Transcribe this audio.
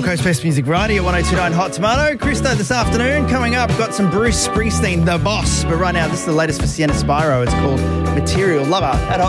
Gold Coast Best Music Variety at 102.9 Hot Tomato. Christo this afternoon. Coming up, got some Bruce Springsteen, The Boss. But right now, this is the latest for Sienna Spyro. It's called Material Lover at Hot